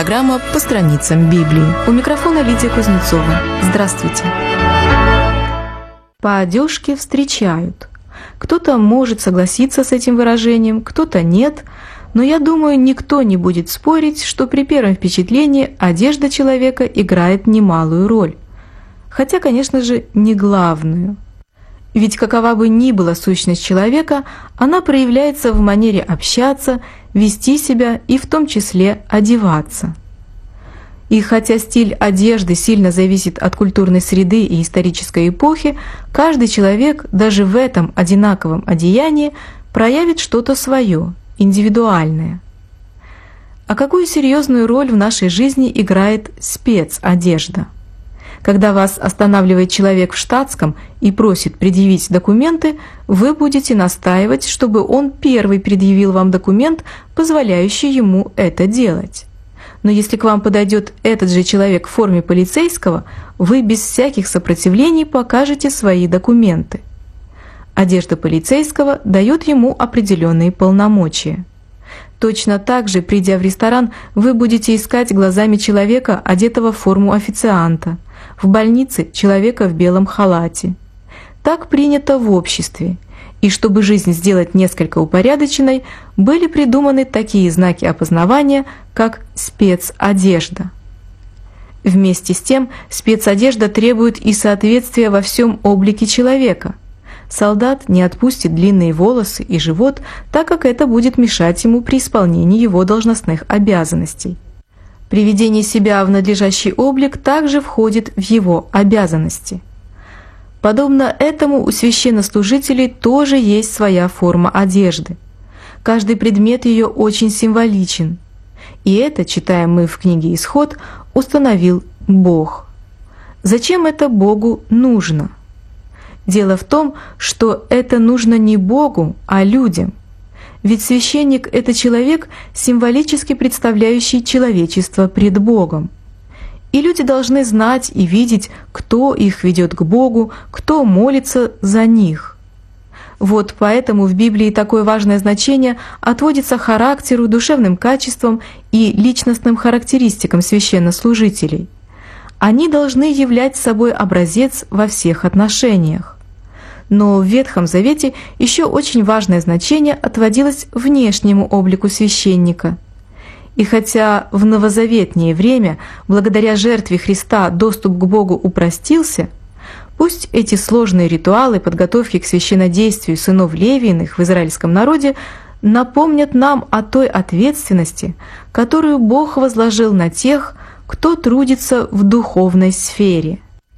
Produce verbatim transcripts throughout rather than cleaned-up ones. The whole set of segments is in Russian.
программа «По страницам Библии». У микрофона Лидия Кузнецова. Здравствуйте. По одежке встречают. Кто-то может согласиться с этим выражением, кто-то нет, но я думаю, никто не будет спорить, что при первом впечатлении одежда человека играет немалую роль. Хотя, конечно же, не главную. Ведь какова бы ни была сущность человека, она проявляется в манере общаться, вести себя и в том числе одеваться. И хотя стиль одежды сильно зависит от культурной среды и исторической эпохи, каждый человек даже в этом одинаковом одеянии проявит что-то свое, индивидуальное. А какую серьезную роль в нашей жизни играет спецодежда? Когда вас останавливает человек в штатском и просит предъявить документы, вы будете настаивать, чтобы он первый предъявил вам документ, позволяющий ему это делать. Но если к вам подойдет этот же человек в форме полицейского, вы без всяких сопротивлений покажете свои документы. Одежда полицейского дает ему определенные полномочия. Точно так же, придя в ресторан, вы будете искать глазами человека, одетого в форму официанта, в больнице – человека в белом халате. Так принято в обществе. И чтобы жизнь сделать несколько упорядоченной, были придуманы такие знаки опознавания, как спецодежда. Вместе с тем, спецодежда требует и соответствия во всем облике человека. Солдат не отпустит длинные волосы и живот, так как это будет мешать ему при исполнении его должностных обязанностей. Приведение себя в надлежащий облик также входит в его обязанности. Подобно этому у священнослужителей тоже есть своя форма одежды. Каждый предмет ее очень символичен. И это, читаем мы в книге «Исход», установил Бог. Зачем это Богу нужно? Дело в том, что это нужно не Богу, а людям. Ведь священник – это человек, символически представляющий человечество пред Богом. И люди должны знать и видеть, кто их ведет к Богу, кто молится за них. Вот поэтому в Библии такое важное значение отводится характеру, душевным качествам и личностным характеристикам священнослужителей. Они должны являть собой образец во всех отношениях. Но в Ветхом Завете еще очень важное значение отводилось внешнему облику священника. И хотя в новозаветнее время, благодаря жертве Христа, доступ к Богу упростился, пусть эти сложные ритуалы подготовки к священнодействию сынов Левииных в израильском народе напомнят нам о той ответственности, которую Бог возложил на тех, кто трудится в духовной сфере.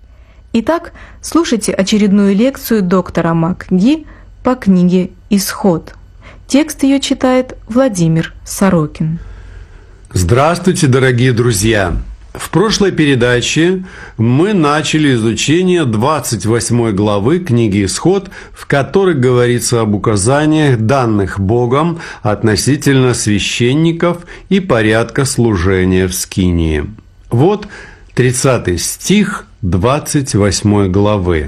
Итак, слушайте очередную лекцию доктора МакГи по книге «Исход». Текст ее читает Владимир Сорокин. Здравствуйте, дорогие друзья! В прошлой передаче мы начали изучение двадцать восьмой главы книги «Исход», в которой говорится об указаниях, данных Богом относительно священников и порядка служения в скинии. Вот тридцатый стих двадцать восьмой главы.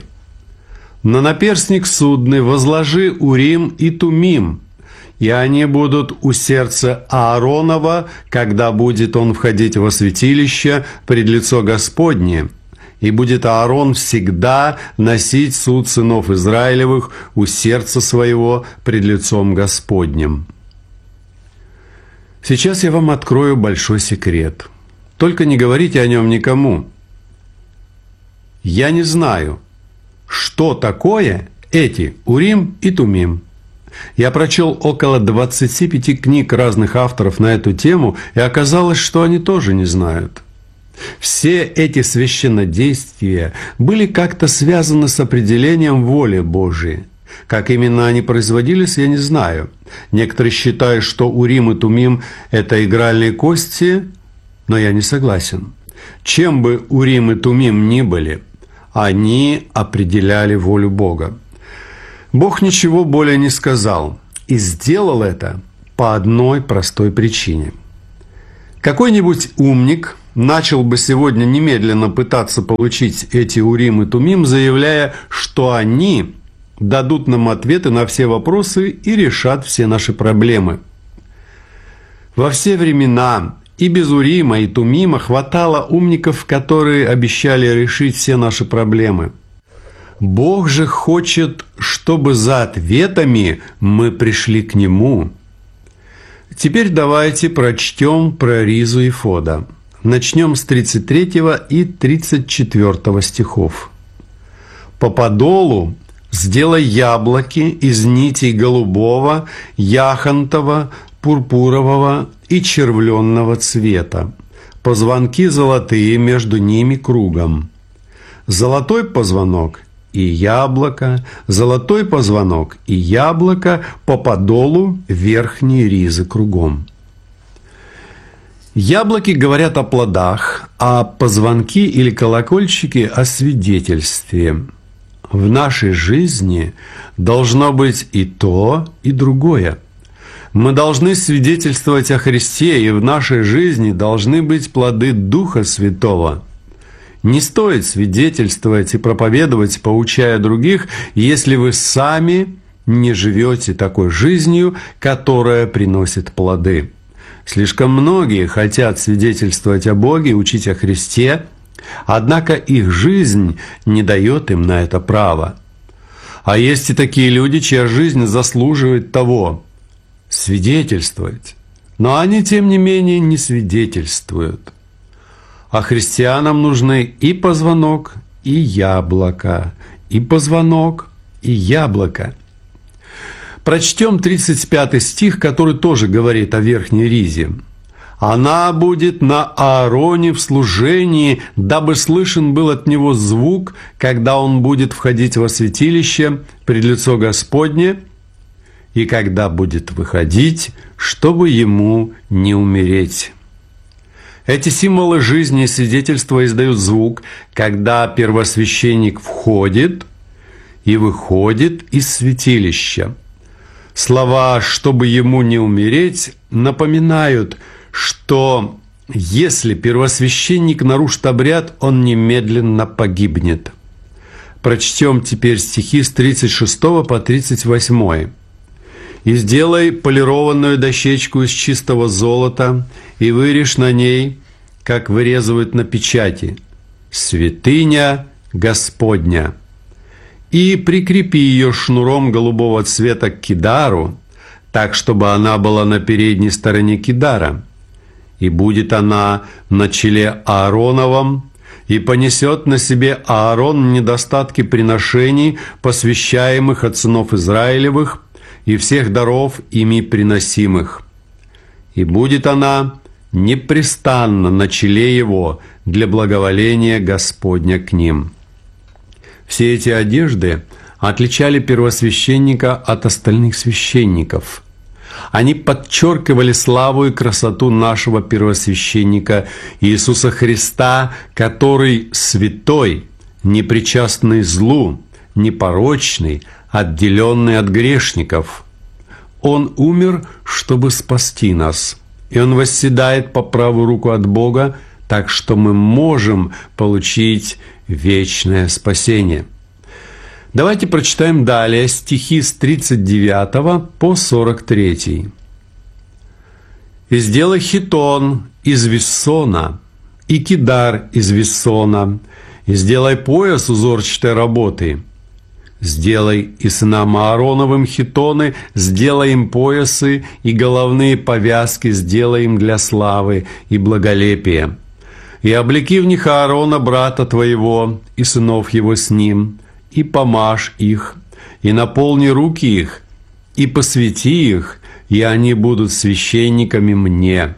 «На наперстник судный возложи Урим и Тумим, и они будут у сердца Ааронова, когда будет он входить во святилище пред лицо Господне, и будет Аарон всегда носить суд сынов Израилевых у сердца своего пред лицом Господним». Сейчас я вам открою большой секрет. Только не говорите о нем никому. Я не знаю, что такое эти Урим и Тумим. Я прочел около двадцати пяти книг разных авторов на эту тему, и оказалось, что они тоже не знают. Все эти священнодействия были как-то связаны с определением воли Божией. Как именно они производились, я не знаю. Некоторые считают, что Урим и Тумим – это игральные кости, но я не согласен. Чем бы Урим и Тумим ни были, они определяли волю Бога. Бог ничего более не сказал, и сделал это по одной простой причине. Какой-нибудь умник начал бы сегодня немедленно пытаться получить эти Урим и Тумим, заявляя, что они дадут нам ответы на все вопросы и решат все наши проблемы. Во все времена И без Урима и Тумима хватало умников, которые обещали решить все наши проблемы. Бог же хочет, чтобы за ответами мы пришли к Нему. Теперь давайте прочтем про Ризу и Фода. Начнем с тридцать третьего и тридцать четвёртого стихов. «По подолу сделай яблоки из нитей голубого, яхонтового, пурпурового и червленного цвета, позвонки золотые между ними кругом. Золотой позвонок и яблоко, золотой позвонок и яблоко по подолу верхней ризы кругом». Яблоки говорят о плодах, а позвонки или колокольчики о свидетельстве. В нашей жизни должно быть и то, и другое. Мы должны свидетельствовать о Христе, и в нашей жизни должны быть плоды Духа Святого. Не стоит свидетельствовать и проповедовать, поучая других, если вы сами не живете такой жизнью, которая приносит плоды. Слишком многие хотят свидетельствовать о Боге, учить о Христе, однако их жизнь не дает им на это права. А есть и такие люди, чья жизнь заслуживает того – свидетельствовать, но они, тем не менее, не свидетельствуют. А христианам нужны и позвонок, и яблоко, и позвонок, и яблоко. Прочтем тридцать пятый стих, который тоже говорит о верхней ризе. «Она будет на Аароне в служении, дабы слышен был от него звук, когда он будет входить во святилище пред лицо Господне, и когда будет выходить, чтобы ему не умереть». Эти символы жизни и свидетельства издают звук, когда первосвященник входит и выходит из святилища. Слова «чтобы ему не умереть» напоминают, что если первосвященник нарушит обряд, он немедленно погибнет. Прочтем теперь стихи с тридцать шестого по тридцать восьмой. «И сделай полированную дощечку из чистого золота, и вырежь на ней, как вырезывают на печати, святыня Господня. И прикрепи ее шнуром голубого цвета к кидару, так, чтобы она была на передней стороне кидара. И будет она на челе Аароновом, и понесет на себе Аарон недостатки приношений, посвящаемых от сынов Израилевых, и всех даров ими приносимых. И будет она непрестанно на челе его для благоволения Господня к ним». Все эти одежды отличали первосвященника от остальных священников. Они подчеркивали славу и красоту нашего первосвященника Иисуса Христа, который святой, непричастный злу, непорочный, отделенный от грешников. Он умер, чтобы спасти нас, и Он восседает по правую руку от Бога, так что мы можем получить вечное спасение. Давайте прочитаем далее стихи с тридцать девятого по сорок третий. «И сделай хитон из виссона, и кидар из виссона, и сделай пояс узорчатой работы. Сделай и сынам Аароновым хитоны, сделай им поясы, и головные повязки сделай им для славы и благолепия. И облеки в них Аарона, брата твоего, и сынов его с ним, и помажь их, и наполни руки их, и посвяти их, и они будут священниками мне.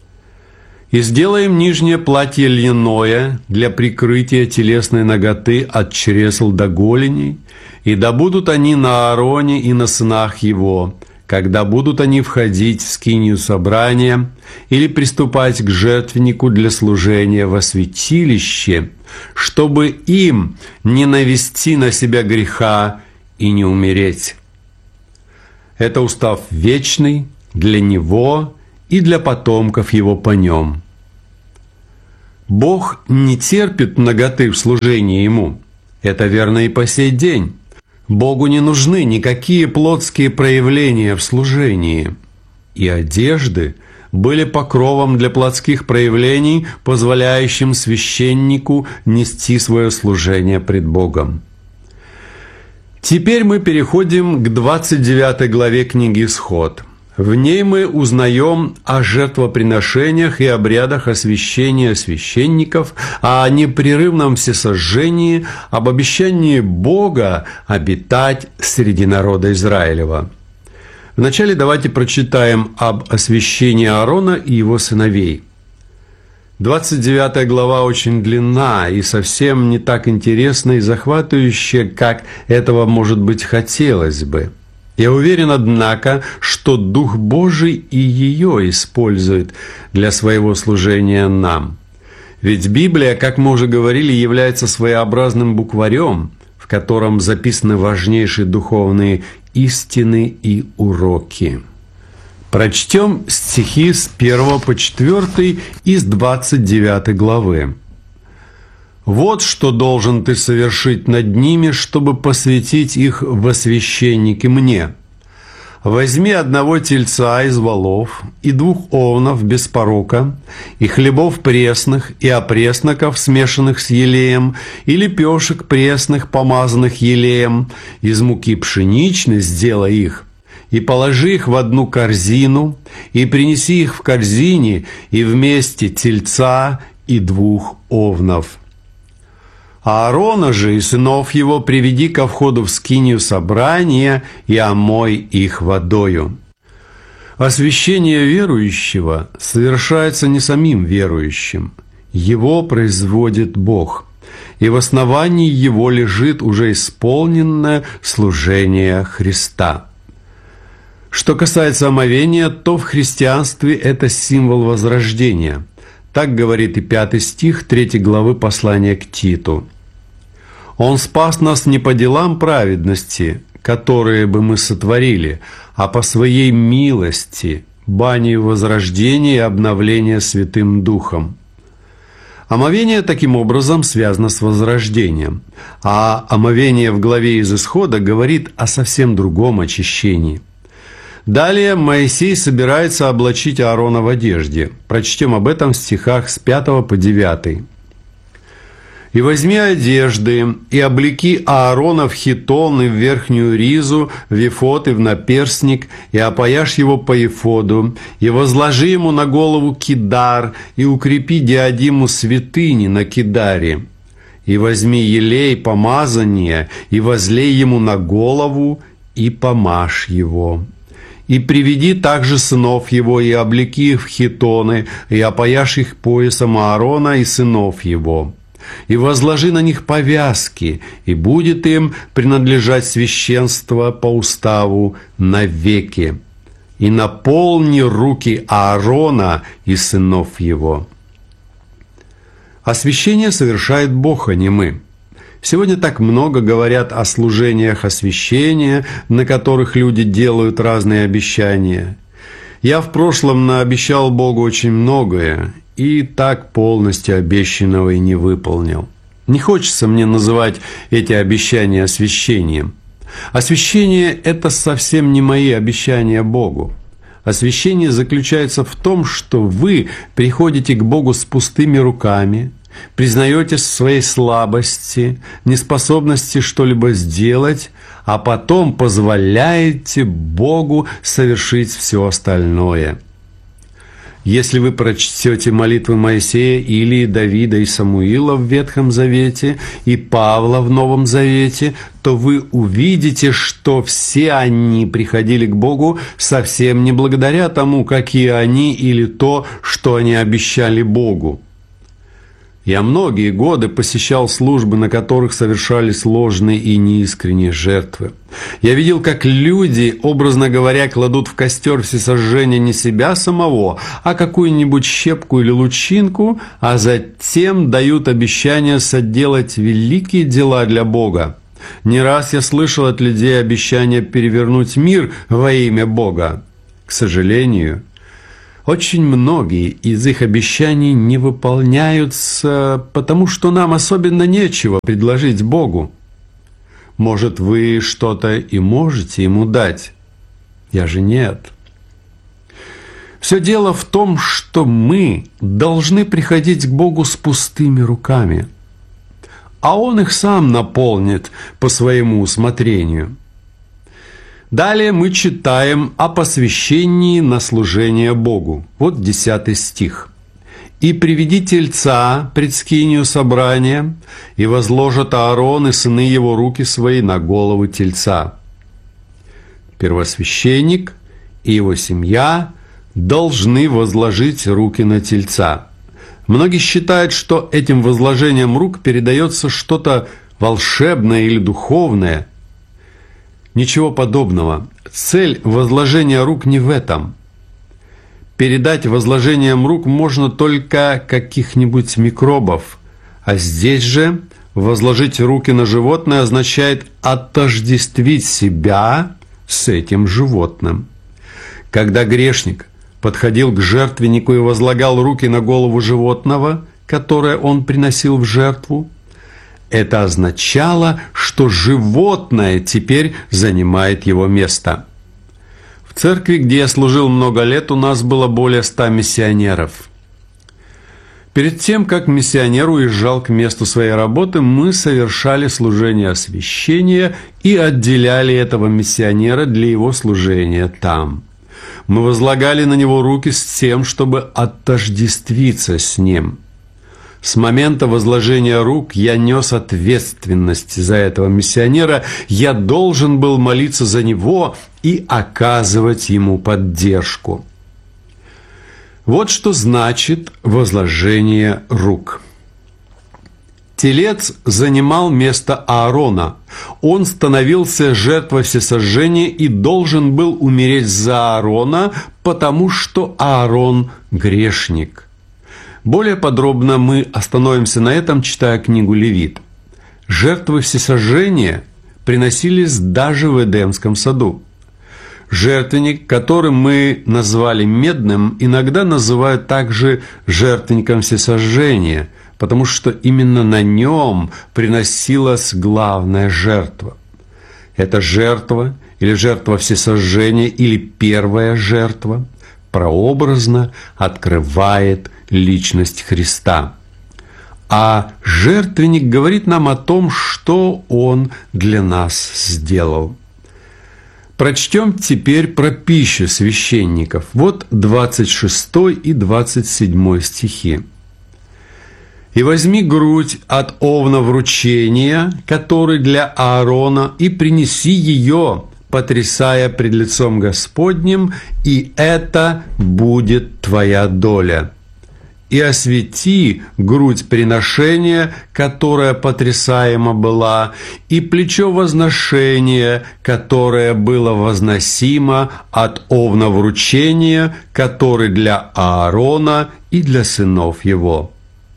И сделай им нижнее платье льняное для прикрытия телесной наготы от чресл до голеней, и да будут они на Аароне и на сынах его, когда будут они входить в скинию собрания или приступать к жертвеннику для служения во святилище, чтобы им не навести на себя греха и не умереть. Это устав вечный для него и для потомков его по нем. Бог не терпит наготы в служении Ему. Это верно и по сей день. Богу не нужны никакие плотские проявления в служении. И одежды были покровом для плотских проявлений, позволяющим священнику нести свое служение пред Богом. Теперь мы переходим к двадцать девятой главе книги «Исход». В ней мы узнаем о жертвоприношениях и обрядах освящения священников, о непрерывном всесожжении, об обещании Бога обитать среди народа Израилева. Вначале давайте прочитаем об освящении Аарона и его сыновей. двадцать девятая глава очень длинна и совсем не так интересна и захватывающая, как этого, может быть, хотелось бы. Я уверен, однако, что Дух Божий и ее использует для своего служения нам. Ведь Библия, как мы уже говорили, является своеобразным букварем, в котором записаны важнейшие духовные истины и уроки. Прочтем стихи с первого по четвёртый из двадцать девятой главы. «Вот что должен ты совершить над ними, чтобы посвятить их во священники мне. Возьми одного тельца из волов и двух овнов без порока, и хлебов пресных, и опресноков, смешанных с елеем, и лепешек пресных, помазанных елеем, из муки пшеничной сделай их, и положи их в одну корзину, и принеси их в корзине, и вместе тельца и двух овнов. Аарона же и сынов его приведи ко входу в скинию собрания и омой их водою». Освящение верующего совершается не самим верующим, его производит Бог, и в основании его лежит уже исполненное служение Христа. Что касается омовения, то в христианстве это символ возрождения. Так говорит и пятый стих третьей главы послания к Титу. «Он спас нас не по делам праведности, которые бы мы сотворили, а по своей милости, баней возрождения и обновления Святым Духом». Омовение таким образом связано с возрождением, а омовение в главе из Исхода говорит о совсем другом очищении. Далее Моисей собирается облачить Аарона в одежде. Прочтем об этом в стихах с пятого по девятый. «И возьми одежды, и облеки Аарона в хитон и в верхнюю ризу, в ефод и в наперстник, и опояшь его по ефоду, и возложи ему на голову кидар, и укрепи диадиму святыни на кидаре. И возьми елей помазания, и возлей ему на голову, и помажь его. И приведи также сынов его, и облеки их в хитоны, и опояшь их поясом Аарона и сынов его. И возложи на них повязки, и будет им принадлежать священство по уставу навеки. И наполни руки Аарона и сынов его». Освящение совершает Бог, а не мы. Сегодня так много говорят о служениях освящения, на которых люди делают разные обещания. Я в прошлом наобещал Богу очень многое, и так полностью обещанного и не выполнил. Не хочется мне называть эти обещания освящением. Освящение – это совсем не мои обещания Богу. Освящение заключается в том, что вы приходите к Богу с пустыми руками, признаете своей слабости, неспособности что-либо сделать, а потом позволяете Богу совершить все остальное. Если вы прочтете молитвы Моисея, Илии, Давида и Самуила в Ветхом Завете и Павла в Новом Завете, то вы увидите, что все они приходили к Богу совсем не благодаря тому, какие они или то, что они обещали Богу. Я многие годы посещал службы, на которых совершались ложные и неискренние жертвы. Я видел, как люди, образно говоря, кладут в костер всесожжения не себя самого, а какую-нибудь щепку или лучинку, а затем дают обещание соделать великие дела для Бога. Не раз я слышал от людей обещание перевернуть мир во имя Бога. К сожалению, очень многие из их обещаний не выполняются, потому что нам особенно нечего предложить Богу. Может, вы что-то и можете Ему дать? Я же нет. Все дело в том, что мы должны приходить к Богу с пустыми руками, а Он их сам наполнит по своему усмотрению. Далее мы читаем о посвящении на служение Богу. Вот десятый стих. «И приведи тельца пред скинию собрания, и возложат Аарон и сыны его руки свои на голову тельца». Первосвященник и его семья должны возложить руки на тельца. Многие считают, что этим возложением рук передается что-то волшебное или духовное. Ничего подобного. Цель возложения рук не в этом. Передать возложением рук можно только каких-нибудь микробов, а здесь же возложить руки на животное означает отождествить себя с этим животным. Когда грешник подходил к жертвеннику и возлагал руки на голову животного, которое он приносил в жертву, это означало, что животное теперь занимает его место. В церкви, где я служил много лет, у нас было более ста миссионеров. Перед тем, как миссионер уезжал к месту своей работы, мы совершали служение освящения и отделяли этого миссионера для его служения там. Мы возлагали на него руки с тем, чтобы отождествиться с ним. С момента возложения рук я нес ответственность за этого миссионера, я должен был молиться за него и оказывать ему поддержку. Вот что значит возложение рук. Телец занимал место Аарона. Он становился жертвой всесожжения и должен был умереть за Аарона, потому что Аарон грешник. Более подробно мы остановимся на этом, читая книгу Левит. Жертвы всесожжения приносились даже в Эдемском саду. Жертвенник, который мы назвали медным, иногда называют также жертвенником всесожжения, потому что именно на нем приносилась главная жертва. Эта жертва, или жертва всесожжения, или первая жертва, прообразно открывает личность Христа. А жертвенник говорит нам о том, что Он для нас сделал. Прочтем теперь про пищу священников. Вот двадцать шестой и двадцать седьмой стихи. «И возьми грудь от овна вручения, который для Аарона, и принеси ее, потрясая пред лицом Господним, и это будет твоя доля. И освети грудь приношения, которая потрясаема была, и плечо возношения, которое было возносимо от овна вручения, который для Аарона и для сынов его».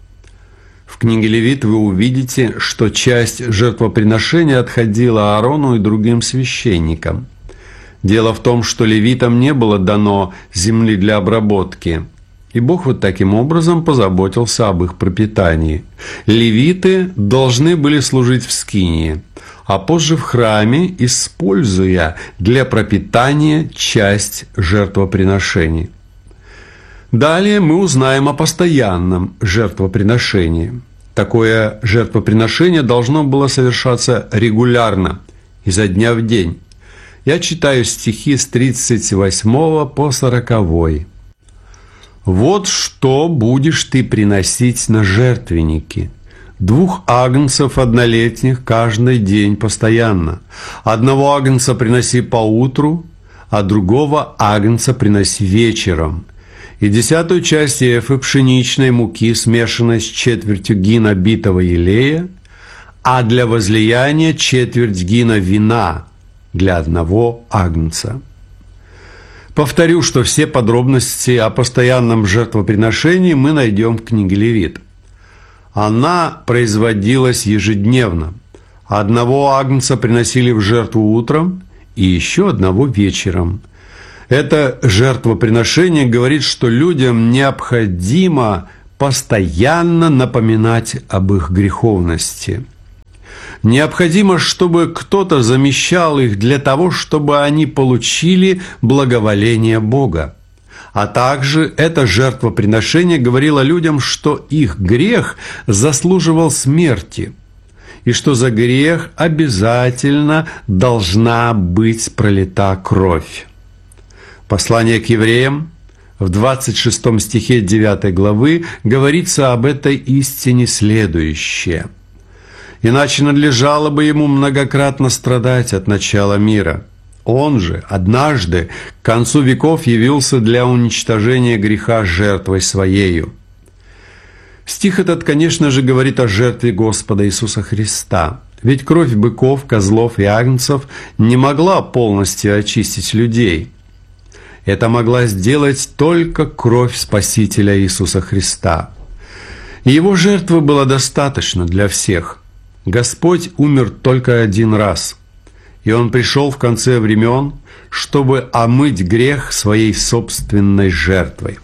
В книге Левит вы увидите, что часть жертвоприношения отходила Аарону и другим священникам. Дело в том, что левитам не было дано земли для обработки, и Бог вот таким образом позаботился об их пропитании. Левиты должны были служить в скинии, а позже в храме, используя для пропитания часть жертвоприношений. Далее мы узнаем о постоянном жертвоприношении. Такое жертвоприношение должно было совершаться регулярно, изо дня в день. Я читаю стихи с тридцать восьмого по сороковой. «Вот что будешь ты приносить на жертвенники: двух агнцев однолетних каждый день постоянно. Одного агнца приноси поутру, а другого агнца приноси вечером. И десятую часть ефы пшеничной муки, смешанной с четвертью гина битого елея, а для возлияния четверть гина вина для одного агнца». Повторю, что все подробности о постоянном жертвоприношении мы найдем в книге Левит. Она производилась ежедневно. Одного агнца приносили в жертву утром и еще одного вечером. Это жертвоприношение говорит, что людям необходимо постоянно напоминать об их греховности. Необходимо, чтобы кто-то замещал их для того, чтобы они получили благоволение Бога. А также это жертвоприношение говорило людям, что их грех заслуживал смерти, и что за грех обязательно должна быть пролита кровь. Послание к евреям в двадцать шестом стихе девятой главы говорится об этой истине следующее. «Иначе надлежало бы ему многократно страдать от начала мира. Он же однажды к концу веков явился для уничтожения греха жертвой Своею». Стих этот, конечно же, говорит о жертве Господа Иисуса Христа. Ведь кровь быков, козлов и агнцев не могла полностью очистить людей. Это могла сделать только кровь Спасителя Иисуса Христа. И Его жертвы было достаточно для всех. Господь умер только один раз, и Он пришел в конце времен, чтобы омыть грех Своей собственной жертвой.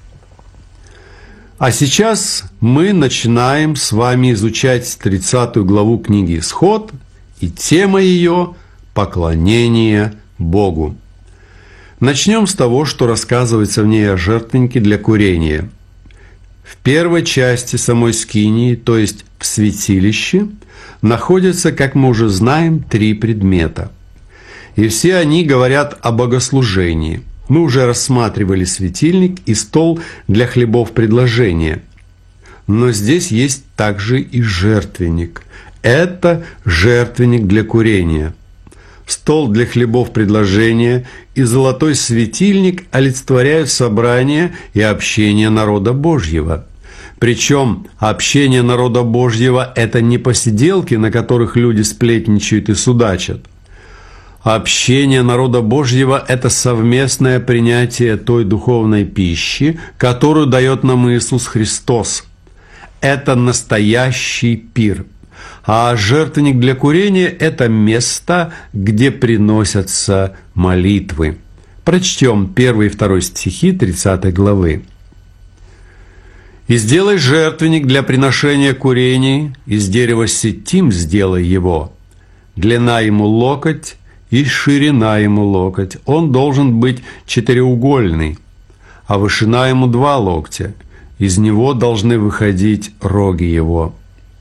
А сейчас мы начинаем с вами изучать тридцатую главу книги «Исход», и тема ее – «Поклонение Богу». Начнем с того, что рассказывается в ней о жертвеннике для курения. В первой части самой скинии, то есть в святилище, находятся, как мы уже знаем, три предмета. И все они говорят о богослужении. Мы уже рассматривали светильник и стол для хлебов предложения. Но здесь есть также и жертвенник. Это жертвенник для курения. Стол для хлебов предложения и золотой светильник олицетворяют собрание и общение народа Божьего. Причем общение народа Божьего – это не посиделки, на которых люди сплетничают и судачат. Общение народа Божьего – это совместное принятие той духовной пищи, которую дает нам Иисус Христос. Это настоящий пир. А жертвенник для курения – это место, где приносятся молитвы. Прочтем первый и второй стихи тридцатой главы. «И сделай жертвенник для приношения курений, из дерева ситим сделай его. Длина ему локоть и ширина ему локоть. Он должен быть четыреугольный, а вышина ему два локтя. Из него должны выходить роги его».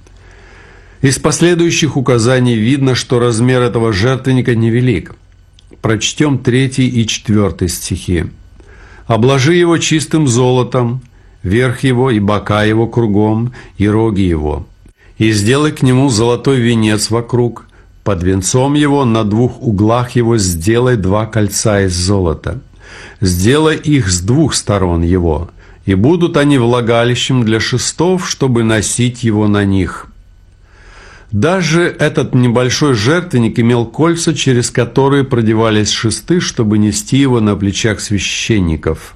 Из последующих указаний видно, что размер этого жертвенника невелик. Прочтем третий и четвертый стихи. «Обложи его чистым золотом, верх его и бока его кругом, и роги его. И сделай к нему золотой венец вокруг. Под венцом его на двух углах его сделай два кольца из золота. Сделай их с двух сторон его, и будут они влагалищем для шестов, чтобы носить его на них». Даже этот небольшой жертвенник имел кольца, через которые продевались шесты, чтобы нести его на плечах священников.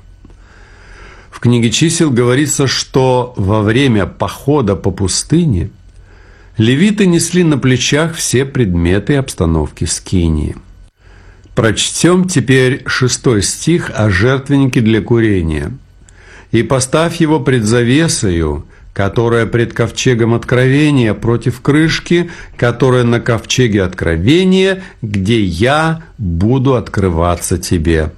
В книге чисел говорится, что во время похода по пустыне левиты несли на плечах все предметы и обстановки скинии. Прочтем теперь шестой стих о жертвеннике для курения. «И поставь его пред завесою, которая пред ковчегом откровения, против крышки, которая на ковчеге откровения, где я буду открываться тебе».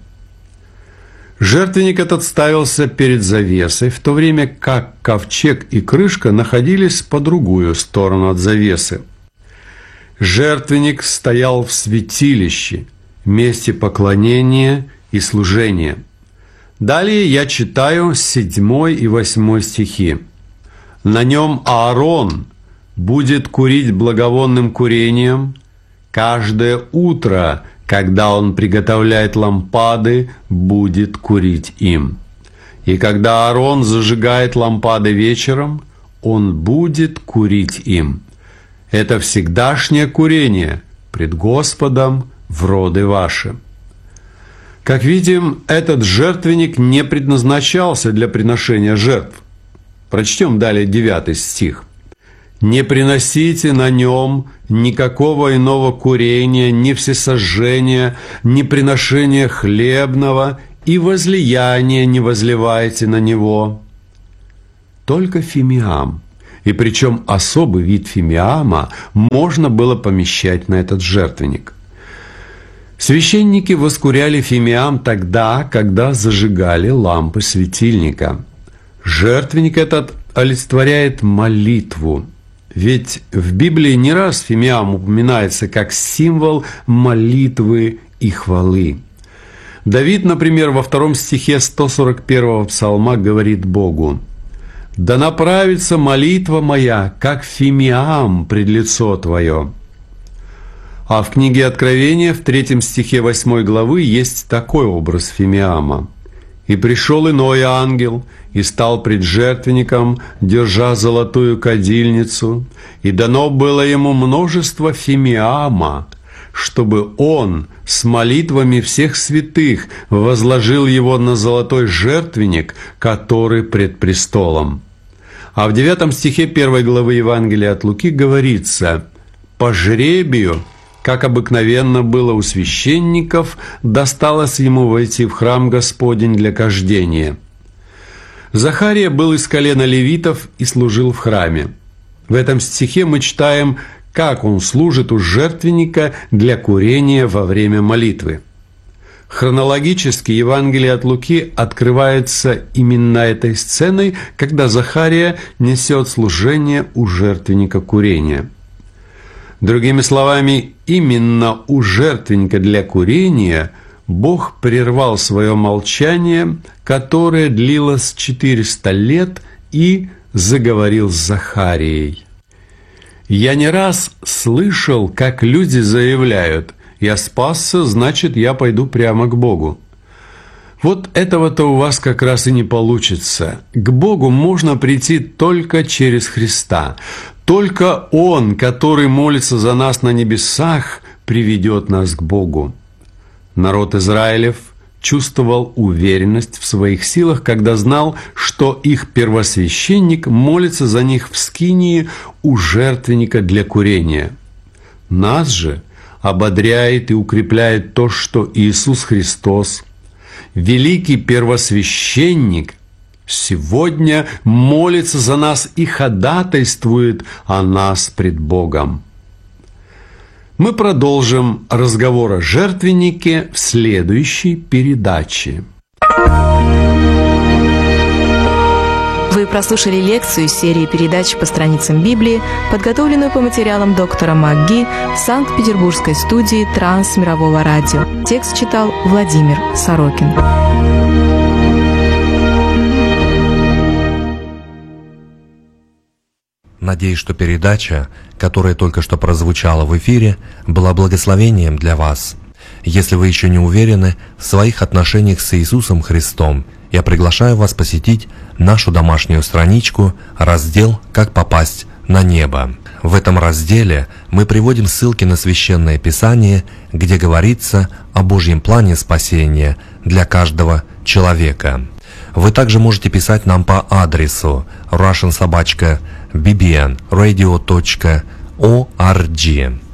Жертвенник этот ставился перед завесой, в то время как ковчег и крышка находились по другую сторону от завесы. Жертвенник стоял в святилище, месте поклонения и служения. Далее я читаю седьмой и восьмой стихи. «На нем Аарон будет курить благовонным курением каждое утро, когда он приготовляет лампады, будет курить им. И когда Аарон зажигает лампады вечером, он будет курить им. Это всегдашнее курение пред Господом в роды ваши». Как видим, этот жертвенник не предназначался для приношения жертв. Прочтем далее девятый стих. «Не приносите на нем никакого иного курения, ни всесожжения, ни приношения хлебного, и возлияния не возливайте на него». Только фимиам, и причем особый вид фимиама, можно было помещать на этот жертвенник. Священники воскуряли фимиам тогда, когда зажигали лампы светильника. Жертвенник этот олицетворяет молитву. Ведь в Библии не раз фимиам упоминается как символ молитвы и хвалы. Давид, например, во втором стихе сто сорок первого псалма говорит Богу: «Да направится молитва моя, как фимиам пред лицо Твое». А в книге Откровения в третьем стихе восьмой главы есть такой образ фимиама. «И пришел иной ангел, и стал пред жертвенником, держа золотую кадильницу, и дано было ему множество фимиама, чтобы он с молитвами всех святых возложил его на золотой жертвенник, который пред престолом». А в девятом стихе первой главы Евангелия от Луки говорится: «По жребию, как обыкновенно было у священников, досталось ему войти в храм Господень для кождения». Захария был из колена левитов и служил в храме. В этом стихе мы читаем, как он служит у жертвенника для курения во время молитвы. Хронологически Евангелие от Луки открывается именно этой сценой, когда Захария несет служение у жертвенника курения. Другими словами, именно у жертвенника для курения Бог прервал свое молчание, которое длилось четыреста лет, и заговорил с Захарией. Я не раз слышал, как люди заявляют: «Я спасся, значит, я пойду прямо к Богу». Вот этого-то у вас как раз и не получится. К Богу можно прийти только через Христа. Только Он, который молится за нас на небесах, приведет нас к Богу. Народ Израилев чувствовал уверенность в своих силах, когда знал, что их первосвященник молится за них в скинии у жертвенника для курения. Нас же ободряет и укрепляет то, что Иисус Христос, великий первосвященник, сегодня молится за нас и ходатайствует о нас пред Богом. Мы продолжим разговор о жертвеннике в следующей передаче. Вы прослушали лекцию из серии передач по страницам Библии, подготовленную по материалам доктора МакГи в Санкт-Петербургской студии Трансмирового радио. Текст читал Владимир Сорокин. Надеюсь, что передача, которая только что прозвучала в эфире, была благословением для вас. Если вы еще не уверены в своих отношениях с Иисусом Христом, я приглашаю вас посетить нашу домашнюю страничку, раздел «Как попасть на небо». В этом разделе мы приводим ссылки на Священное Писание, где говорится о Божьем плане спасения для каждого человека. Вы также можете писать нам по адресу russian собака би би эн радио точка орг.